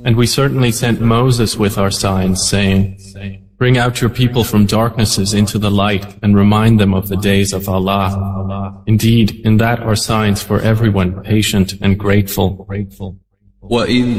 And we certainly sent Moses with our signs, saying, bring out your people from darknesses into the light and remind them of the days of Allah. Indeed, in that are signs for everyone patient and grateful. وَإِذْ